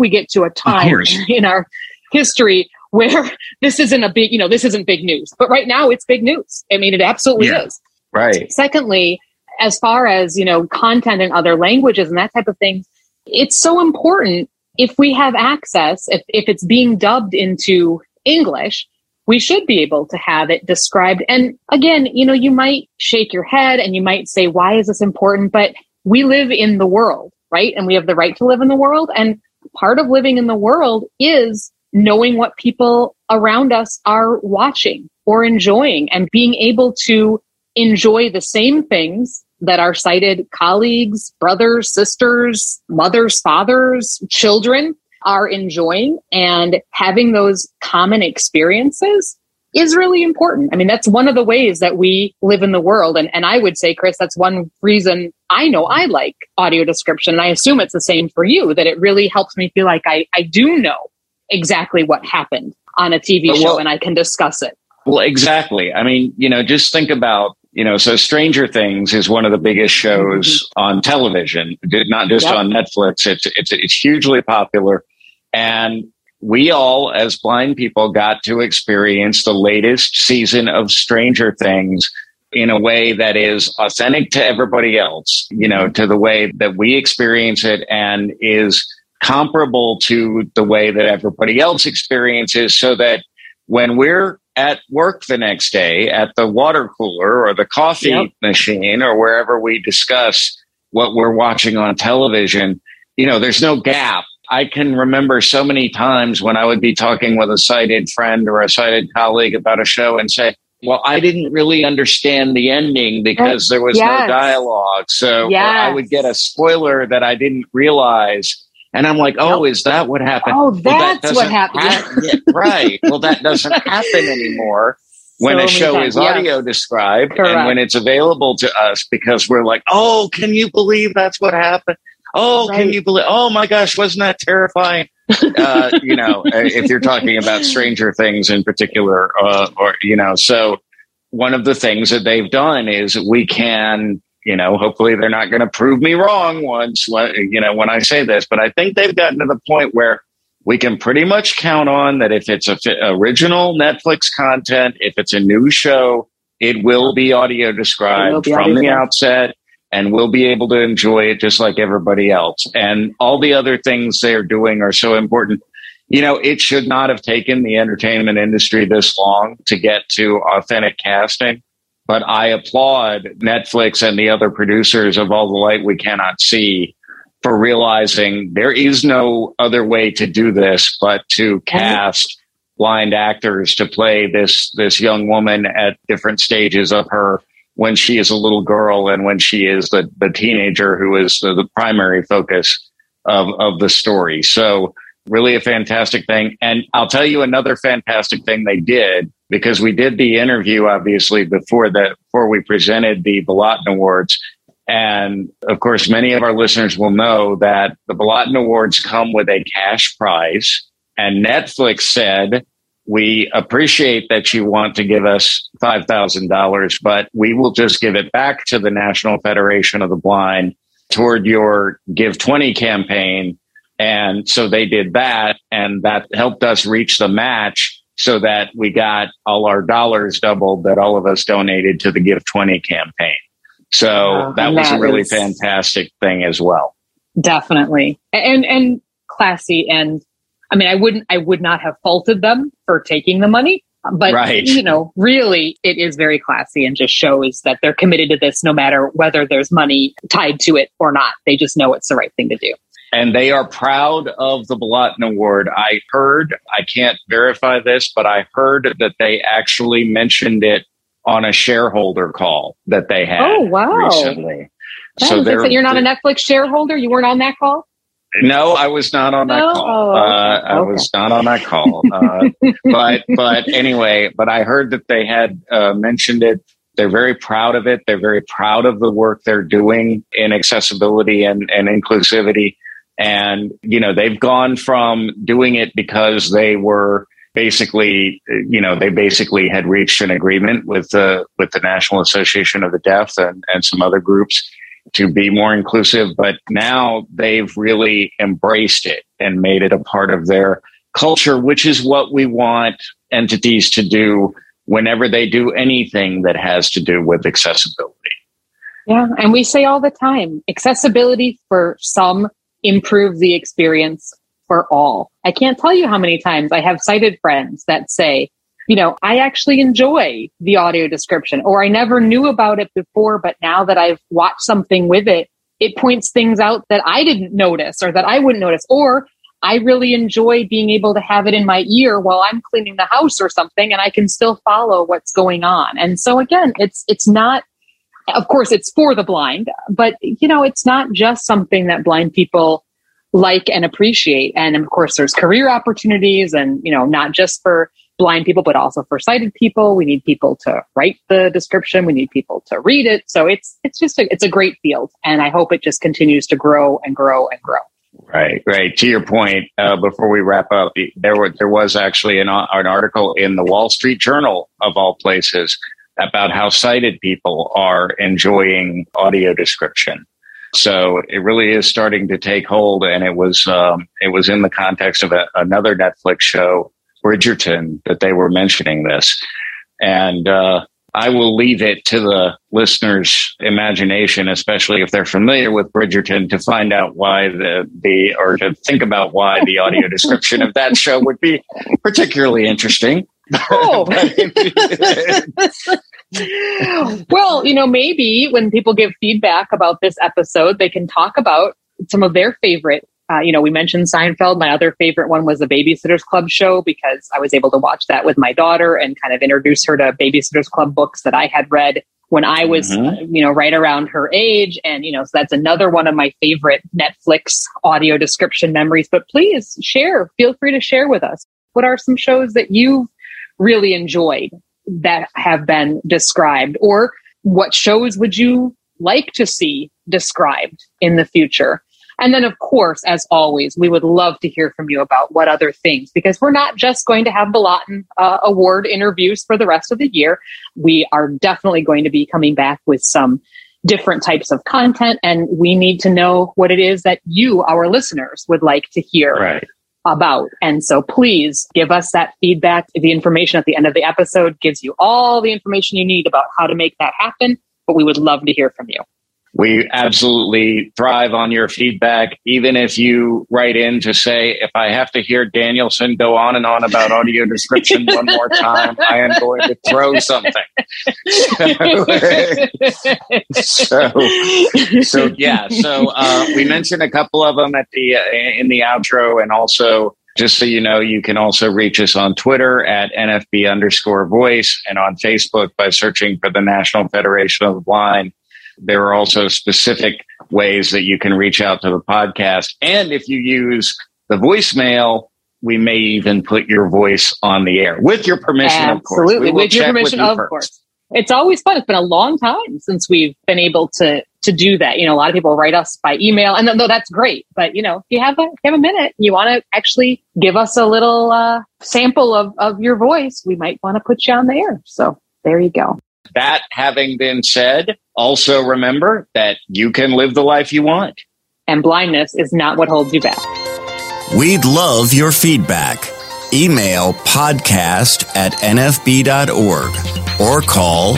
we get to a time in our history where this isn't this isn't big news. But right now it's big news. I mean, it absolutely is. Right. Secondly, as far as, content in other languages and that type of thing, it's so important if we have access, if it's being dubbed into English, we should be able to have it described. And again, you might shake your head and you might say, why is this important? But we live in the world, right? And we have the right to live in the world. And part of living in the world is knowing what people around us are watching or enjoying and being able to enjoy the same things that our sighted colleagues, brothers, sisters, mothers, fathers, children are enjoying, and having those common experiences is really important. I mean, that's one of the ways that we live in the world. And I would say, Chris, that's one reason I know I like audio description. And I assume it's the same for you, that it really helps me feel like I do know exactly what happened on a TV show and I can discuss it. Well, exactly. I mean, just think about, so Stranger Things is one of the biggest shows on television, not just on Netflix. It's hugely popular. And we all, as blind people, got to experience the latest season of Stranger Things in a way that is authentic to everybody else, to the way that we experience it, and is comparable to the way that everybody else experiences, so that when we're at work the next day at the water cooler or the coffee machine or wherever we discuss what we're watching on television, there's no gap. I can remember so many times when I would be talking with a sighted friend or a sighted colleague about a show and say, well, I didn't really understand the ending because there was no dialogue. So I would get a spoiler that I didn't realize. And I'm like, oh, is that what happened? Oh, that's what happened. Right. Well, that doesn't happen anymore when a show is audio described and when it's available to us, because we're like, oh, can you believe that's what happened? Oh, can you believe? Oh, my gosh, wasn't that terrifying? If you're talking about Stranger Things in particular, so one of the things that they've done is we can, hopefully they're not going to prove me wrong when I say this, but I think they've gotten to the point where we can pretty much count on that if it's original Netflix content, if it's a new show, it will be audio described from the outset, and we'll be able to enjoy it just like everybody else. And all the other things they're doing are so important. It should not have taken the entertainment industry this long to get to authentic casting. But I applaud Netflix and the other producers of All the Light We Cannot See for realizing there is no other way to do this but to cast blind actors to play this young woman at different stages of her, when she is a little girl and when she is the teenager who is the primary focus of the story. So really a fantastic thing. And I'll tell you another fantastic thing they did, because we did the interview, obviously, before we presented the Balaton Awards. And of course, many of our listeners will know that the Balaton Awards come with a cash prize. And Netflix said, we appreciate that you want to give us $5,000, but we will just give it back to the National Federation of the Blind toward your Give 20 campaign. And so they did that, and that helped us reach the match so that we got all our dollars doubled that all of us donated to the Give 20 campaign. So that was a really fantastic thing as well. Definitely. And classy. And I mean, I would not have faulted them for taking the money, but really it is very classy and just shows that they're committed to this no matter whether there's money tied to it or not. They just know it's the right thing to do. And they are proud of the Balaton Award. I can't verify this, but I heard that they actually mentioned it on a shareholder call that they had recently. So you're not a Netflix shareholder? You weren't on that call? No, I was not on that call. I was not on that call. But anyway, I heard that they had mentioned it. They're very proud of it. They're very proud of the work they're doing in accessibility and inclusivity. And, they've gone from doing it because they were basically, they basically had reached an agreement with the National Association of the Deaf and some other groups. to be more inclusive, but now they've really embraced it and made it a part of their culture, which is what we want entities to do whenever they do anything that has to do with accessibility. Yeah, and we say all the time, accessibility for some improves the experience for all. I can't tell you how many times I have sighted friends that say, I actually enjoy the audio description, or I never knew about it before, but now that I've watched something with it, it points things out that I didn't notice or that I wouldn't notice, or I really enjoy being able to have it in my ear while I'm cleaning the house or something, and I can still follow what's going on. And so again, it's not, of course, it's for the blind, but it's not just something that blind people like and appreciate. And of course, there's career opportunities, and not just for blind people, but also for sighted people. We need people to write the description. We need people to read it. So it's a great field, and I hope it just continues to grow and grow and grow. Right. To your point, before we wrap up, there was actually an article in the Wall Street Journal, of all places, about how sighted people are enjoying audio description. So it really is starting to take hold, and it was in the context of another Netflix show, Bridgerton, that they were mentioning this. And I will leave it to the listener's imagination, especially if they're familiar with Bridgerton, to find out why or to think about why the audio description of that show would be particularly interesting. Oh. Well, maybe when people give feedback about this episode, they can talk about some of their favorite. We mentioned Seinfeld. My other favorite one was the Babysitter's Club show, because I was able to watch that with my daughter and kind of introduce her to Babysitter's Club books that I had read when I was, right around her age. And, so that's another one of my favorite Netflix audio description memories. But please feel free to share with us. What are some shows that you've really enjoyed that have been described, or what shows would you like to see described in the future? And then, of course, as always, we would love to hear from you about what other things, because we're not just going to have the Lawton Award interviews for the rest of the year. We are definitely going to be coming back with some different types of content, and we need to know what it is that you, our listeners, would like to hear about. And so please give us that feedback. The information at the end of the episode gives you all the information you need about how to make that happen, but we would love to hear from you. We absolutely thrive on your feedback, even if you write in to say, if I have to hear Danielson go on and on about audio description one more time, I am going to throw something. So we mentioned a couple of them in the outro, and also, just so you know, you can also reach us on Twitter at NFB_voice, and on Facebook by searching for the National Federation of the Blind. There are also specific ways that you can reach out to the podcast. And if you use the voicemail, we may even put your voice on the air with your permission, of course. Absolutely, with your permission, of course. It's always fun. It's been a long time since we've been able to do that. A lot of people write us by email, and though that's great. But, if you have a minute, you want to actually give us a little sample of your voice, we might want to put you on the air. So there you go. That having been said, also remember that you can live the life you want. And blindness is not what holds you back. We'd love your feedback. Email podcast@nfb.org or call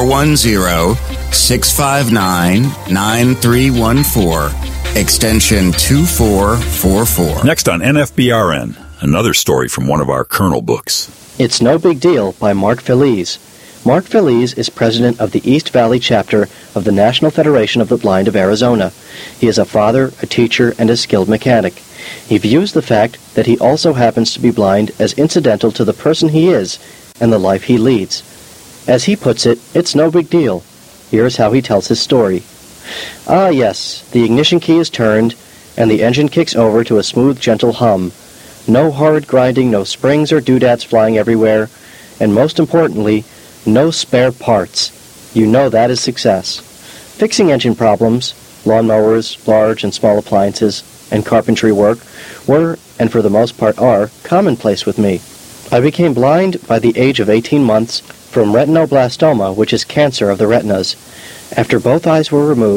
410-659-9314, extension 2444. Next on NFBRN, another story from one of our Kernel books. It's No Big Deal by Mark Feliz. Mark Feliz is president of the East Valley chapter of the National Federation of the Blind of Arizona. He is a father, a teacher, and a skilled mechanic. He views the fact that he also happens to be blind as incidental to the person he is and the life he leads. As he puts it, it's no big deal. Here's how he tells his story. Ah, yes, the ignition key is turned, and the engine kicks over to a smooth, gentle hum. No horrid grinding, no springs or doodads flying everywhere, and most importantly, no spare parts. You know that is success. Fixing engine problems, lawnmowers, large and small appliances, and carpentry work were, and for the most part are, commonplace with me. I became blind by the age of 18 months from retinoblastoma, which is cancer of the retinas. After both eyes were removed,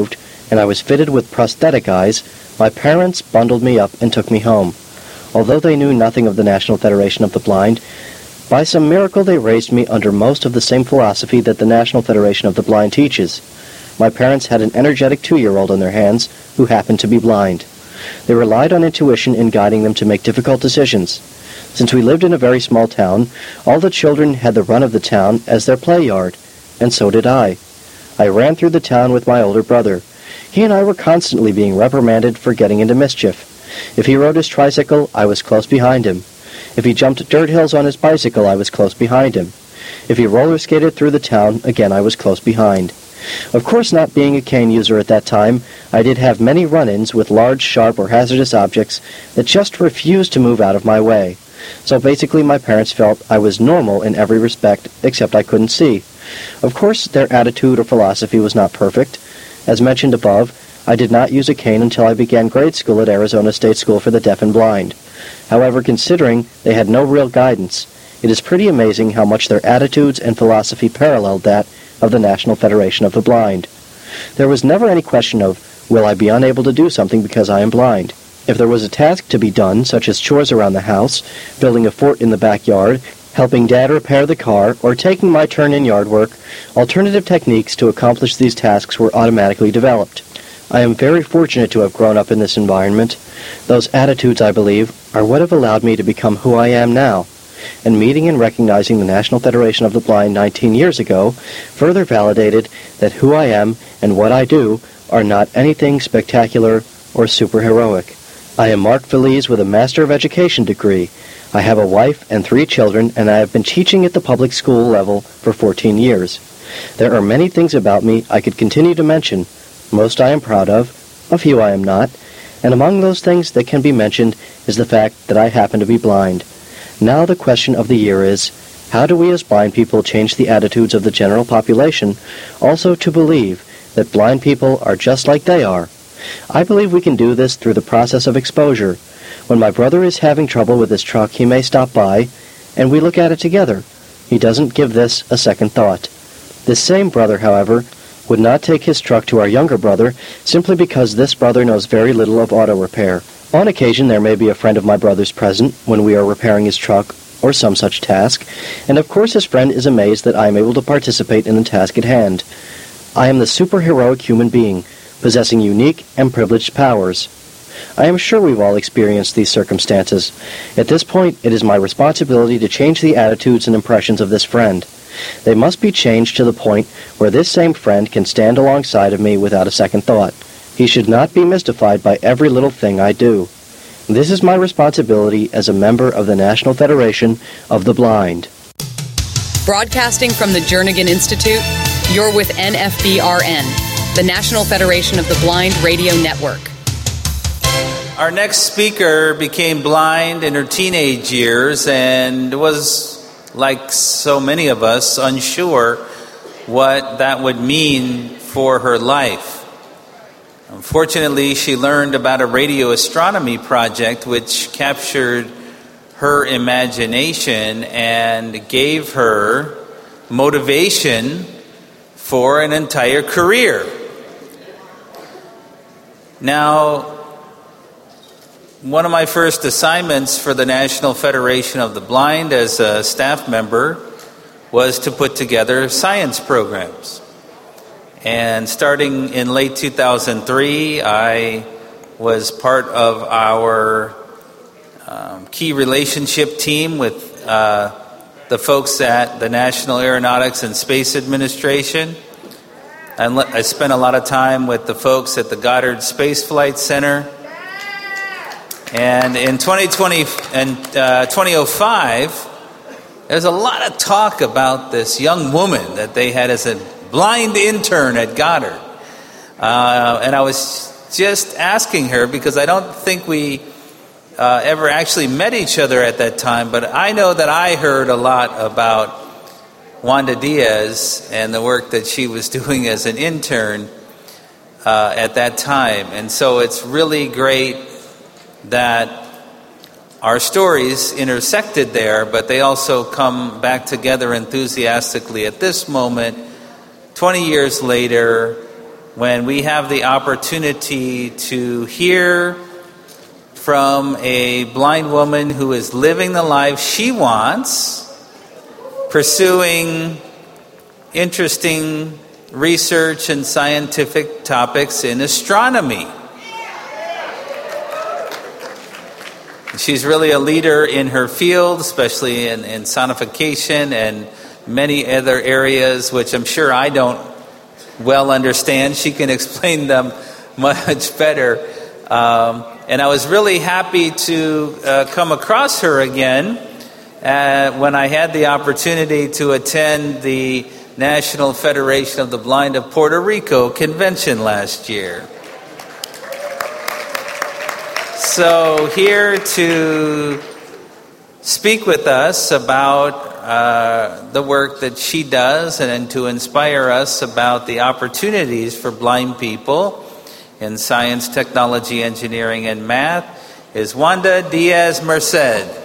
and I was fitted with prosthetic eyes, my parents bundled me up and took me home. Although they knew nothing of the National Federation of the Blind, by some miracle they raised me under most of the same philosophy that the National Federation of the Blind teaches. My parents had an energetic 2-year-old on their hands who happened to be blind. They relied on intuition in guiding them to make difficult decisions. Since we lived in a very small town, all the children had the run of the town as their play yard, and so did I. I ran through the town with my older brother. He and I were constantly being reprimanded for getting into mischief. If he rode his tricycle, I was close behind him. If he jumped dirt hills on his bicycle, I was close behind him. If he roller skated through the town, again I was close behind. Of course, not being a cane user at that time, I did have many run-ins with large, sharp, or hazardous objects that just refused to move out of my way. So basically my parents felt I was normal in every respect, except I couldn't see. Of course, their attitude or philosophy was not perfect. As mentioned above, I did not use a cane until I began grade school at Arizona State School for the Deaf and Blind. However, considering they had no real guidance, it is pretty amazing how much their attitudes and philosophy paralleled that of the National Federation of the Blind. There was never any question of, will I be unable to do something because I am blind? If there was a task to be done, such as chores around the house, building a fort in the backyard, helping Dad repair the car, or taking my turn in yard work, alternative techniques to accomplish these tasks were automatically developed. I am very fortunate to have grown up in this environment. Those attitudes, I believe, are what have allowed me to become who I am now. And meeting and recognizing the National Federation of the Blind 19 years ago further validated that who I am and what I do are not anything spectacular or superheroic. I am Mark Feliz with a Master of Education degree. I have a wife and 3 children, and I have been teaching at the public school level for 14 years. There are many things about me I could continue to mention. Most I am proud of, a few I am not, and among those things that can be mentioned is the fact that I happen to be blind. Now the question of the year is, how do we as blind people change the attitudes of the general population also to believe that blind people are just like they are? I believe we can do this through the process of exposure. When my brother is having trouble with his truck, he may stop by, and we look at it together. He doesn't give this a second thought. This same brother, however, would not take his truck to our younger brother simply because this brother knows very little of auto repair. On occasion, there may be a friend of my brother's present when we are repairing his truck or some such task, and of course his friend is amazed that I am able to participate in the task at hand. I am the superheroic human being, possessing unique and privileged powers. I am sure we've all experienced these circumstances. At this point, it is my responsibility to change the attitudes and impressions of this friend. They must be changed to the point where this same friend can stand alongside of me without a second thought. He should not be mystified by every little thing I do. This is my responsibility as a member of the National Federation of the Blind. Broadcasting from the Jernigan Institute, you're with NFBRN, the National Federation of the Blind Radio Network. Our next speaker became blind in her teenage years and was, like so many of us, unsure what that would mean for her life. Unfortunately, she learned about a radio astronomy project which captured her imagination and gave her motivation for an entire career. Now, one of my first assignments for the National Federation of the Blind as a staff member was to put together science programs. And starting in late 2003, I was part of our key relationship team with the folks at the National Aeronautics and Space Administration. And I spent a lot of time with the folks at the Goddard Space Flight Center. And in 2020 and 2005, there's a lot of talk about this young woman that they had as a blind intern at Goddard. And I was just asking her, because I don't think we ever actually met each other at that time, but I know that I heard a lot about Wanda Diaz and the work that she was doing as an intern at that time. And so it's really great that our stories intersected there, but they also come back together enthusiastically at this moment, 20 years later, when we have the opportunity to hear from a blind woman who is living the life she wants, pursuing interesting research and scientific topics in astronomy. She's really a leader in her field, especially in sonification and many other areas, which I'm sure I don't well understand. She can explain them much better. And I was really happy to come across her again when I had the opportunity to attend the National Federation of the Blind of Puerto Rico convention last year. So here to speak with us about the work that she does and to inspire us about the opportunities for blind people in science, technology, engineering, and math is Wanda Diaz Merced.